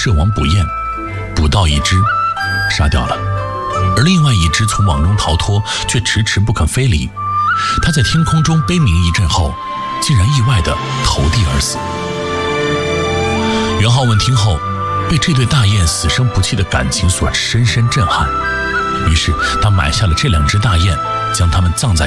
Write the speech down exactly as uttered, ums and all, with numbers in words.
涉网捕雁，捕到一只，杀掉了，而另外一只从网中逃脱，却迟迟不肯飞离。他在天空中悲鸣一阵后，竟然意外地投地而死。袁浩文听后，被这对大雁死生不弃的感情所深深震撼，于是他买下了这两只大雁，将它们葬在